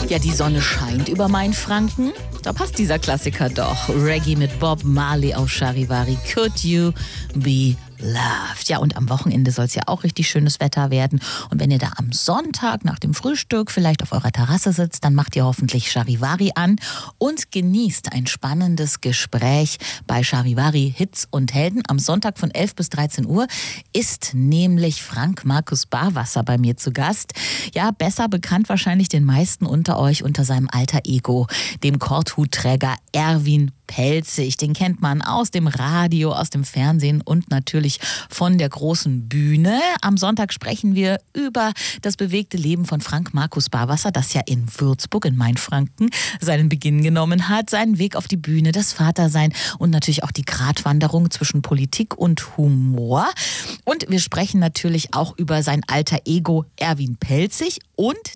Ja, die Sonne scheint über Mainfranken. Da passt dieser Klassiker doch. Reggae mit Bob Marley auf Charivari. Could you be loved? Ja, und am Wochenende soll es ja auch richtig schönes Wetter werden. Und wenn ihr da am Sonntag nach dem Frühstück vielleicht auf eurer Terrasse sitzt, dann macht ihr hoffentlich Charivari an und genießt ein spannendes Gespräch bei Charivari Hits und Helden. Am Sonntag von 11 bis 13 Uhr ist nämlich Frank Markus Barwasser bei mir zu Gast. Ja, besser bekannt wahrscheinlich den meisten unter euch unter seinem Alter Ego, dem Korthutträger Erwin Pelzig. Den kennt man aus dem Radio, aus dem Fernsehen und natürlich von der großen Bühne. Am Sonntag sprechen wir über das bewegte Leben von Frank Markus Barwasser, das ja in Würzburg in Mainfranken seinen Beginn genommen hat, seinen Weg auf die Bühne, das Vatersein und natürlich auch die Gratwanderung zwischen Politik und Humor. Und wir sprechen natürlich auch über sein alter Ego Erwin Pelzig und